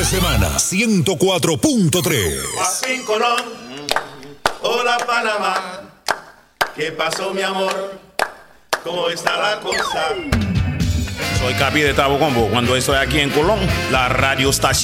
semana 104.3. Joaquín Colón, hola Panamá, ¿qué pasó mi amor? ¿Cómo está la cosa? Soy Capi de Tabo Combo. Cuando estoy aquí en Colón, la radio estación